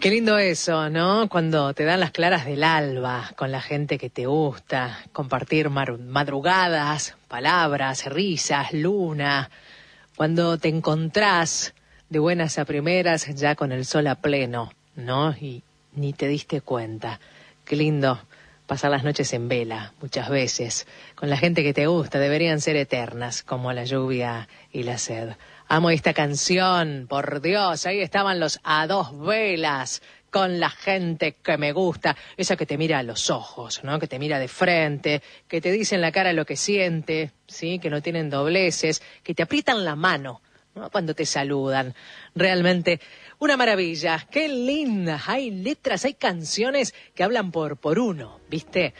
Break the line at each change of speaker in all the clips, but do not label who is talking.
Qué lindo eso, ¿no? Cuando te dan las claras del alba con la gente que te gusta, compartir madrugadas, palabras, risas, luna, cuando te encontrás de buenas a primeras ya con el sol a pleno, ¿no? Y ni te diste cuenta. Qué lindo pasar las noches en vela, muchas veces, con la gente que te gusta, deberían ser eternas, como la lluvia y la sed. Amo esta canción, por Dios, ahí estaban los A Dos Velas, con la gente que me gusta, esa que te mira a los ojos, ¿no? Que te mira de frente, que te dice en la cara lo que siente, ¿sí? Que no tienen dobleces, que te aprietan la mano, ¿no? Cuando te saludan. Realmente una maravilla, qué linda. Hay letras, hay canciones que hablan por uno, ¿viste?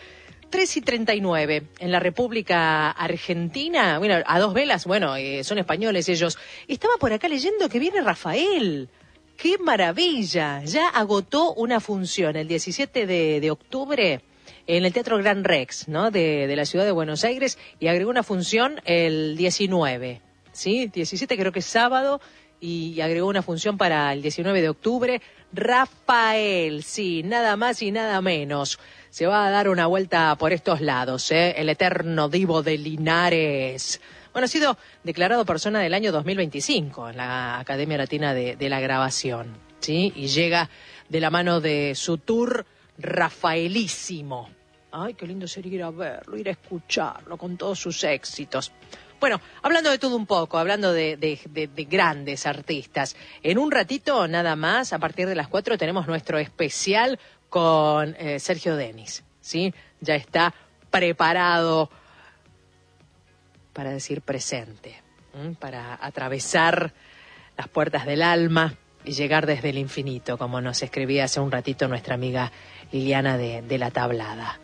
3:39 en la República Argentina. Bueno, A Dos Velas, bueno, son españoles ellos. Estaba por acá leyendo que viene Rafael. ¡Qué maravilla! Ya agotó una función el 17 de octubre en el Teatro Gran Rex, ¿no? De la ciudad de Buenos Aires, y agregó una función el 19, ¿sí? 17 creo que es sábado, y agregó una función para el 19 de octubre. Rafael, sí, nada más y nada menos. Se va a dar una vuelta por estos lados, ¿eh? El eterno divo de Linares. Bueno, ha sido declarado persona del año 2025 en la Academia Latina de la Grabación, ¿sí? Y llega de la mano de su tour Rafaelísimo. Ay, qué lindo sería ir a verlo, ir a escucharlo con todos sus éxitos. Bueno, hablando de todo un poco, hablando de grandes artistas, en un ratito nada más, a partir de las 4, tenemos nuestro especial con Sergio Denis, ¿sí? Ya está preparado para decir presente, para atravesar las puertas del alma y llegar desde el infinito, como nos escribía hace un ratito nuestra amiga Liliana de La Tablada.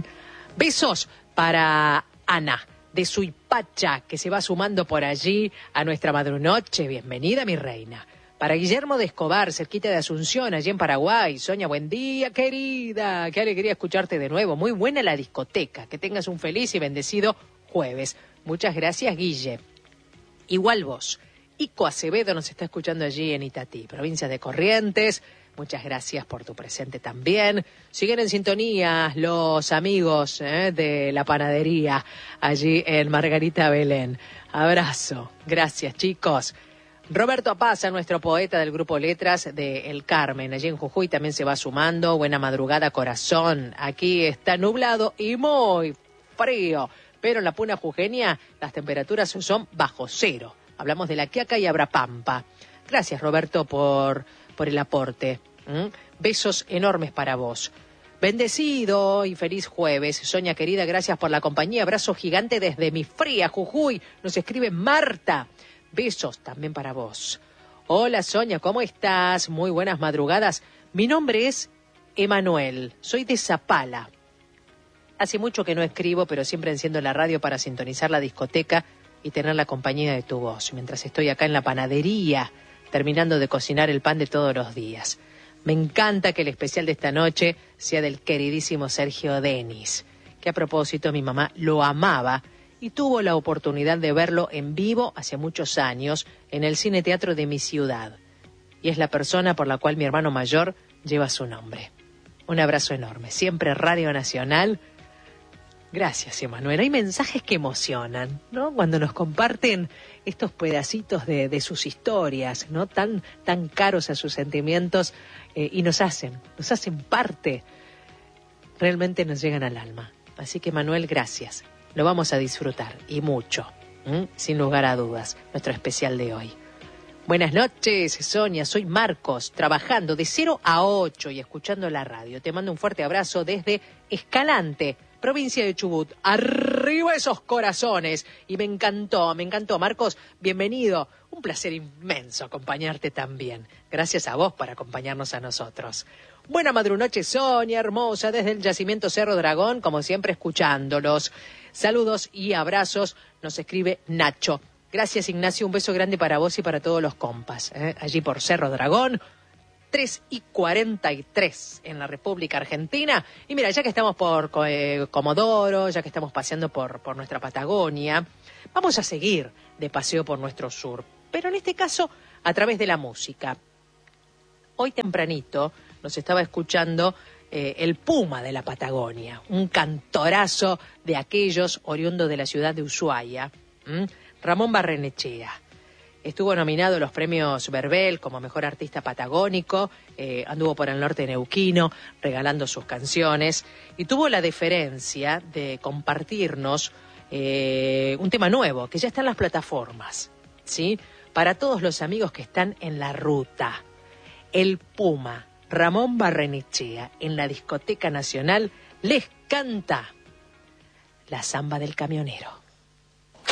Besos para Ana de Suipacha, que se va sumando por allí a nuestra madrunoche. Bienvenida, mi reina. Para Guillermo de Escobar, cerquita de Asunción, allí en Paraguay. Sonia, buen día, querida. Qué alegría escucharte de nuevo. Muy buena la discoteca. Que tengas un feliz y bendecido jueves. Muchas gracias, Guille. Igual vos. Ico Acevedo nos está escuchando allí en Itatí, provincia de Corrientes. Muchas gracias por tu presente también. Siguen en sintonía los amigos de la panadería allí en Margarita Belén. Abrazo. Gracias, chicos. Roberto Apaza, nuestro poeta del grupo Letras de El Carmen, allí en Jujuy también se va sumando. Buena madrugada, corazón. Aquí está nublado y muy frío, pero en la Puna Jujeña las temperaturas son bajo cero. Hablamos de La Quiaca y Abrapampa. Gracias, Roberto, por el aporte. Besos enormes para vos. Bendecido y feliz jueves. Sonia, querida, gracias por la compañía. Abrazo gigante desde mi fría Jujuy. Nos escribe Marta. Besos también para vos. Hola, Sonia, ¿cómo estás? Muy buenas madrugadas. Mi nombre es Emanuel. Soy de Zapala. Hace mucho que no escribo, pero siempre enciendo la radio para sintonizar la discoteca y tener la compañía de tu voz, mientras estoy acá en la panadería, terminando de cocinar el pan de todos los días. Me encanta que el especial de esta noche sea del queridísimo Sergio Denis, que a propósito mi mamá lo amaba y tuvo la oportunidad de verlo en vivo hace muchos años en el Cine Teatro de mi ciudad. Y es la persona por la cual mi hermano mayor lleva su nombre. Un abrazo enorme. Siempre Radio Nacional. Gracias, Emanuel. Hay mensajes que emocionan, ¿no? Cuando nos comparten estos pedacitos de sus historias, ¿no? Tan caros a sus sentimientos, y nos hacen parte. Realmente nos llegan al alma. Así que, Manuel, gracias. Lo vamos a disfrutar, y mucho, sin lugar a dudas, nuestro especial de hoy. Buenas noches, Sonia. Soy Marcos, trabajando de 0 a 8 y escuchando la radio. Te mando un fuerte abrazo desde Escalante, provincia de Chubut. Arriba esos corazones. Y me encantó, Marcos. Bienvenido. Un placer inmenso acompañarte también. Gracias a vos por acompañarnos a nosotros. Buena madrunoche, Sonia, hermosa, desde el yacimiento Cerro Dragón, como siempre, escuchándolos. Saludos y abrazos, nos escribe Nacho. Gracias, Ignacio. Un beso grande para vos y para todos los compas. Allí por Cerro Dragón. 3:43 en la República Argentina. Y mira, ya que estamos por Comodoro, ya que estamos paseando por nuestra Patagonia, vamos a seguir de paseo por nuestro sur, pero en este caso a través de la música. Hoy tempranito nos estaba escuchando el Puma de la Patagonia, un cantorazo de aquellos oriundo de la ciudad de Ushuaia, Ramón Barrenechea. Estuvo nominado a los premios Verbel como mejor artista patagónico, anduvo por el norte neuquino regalando sus canciones y tuvo la deferencia de compartirnos un tema nuevo que ya está en las plataformas, ¿sí? Para todos los amigos que están en la ruta. El Puma, Ramón Barrenechea, en la Discoteca Nacional, les canta La Zamba del Camionero.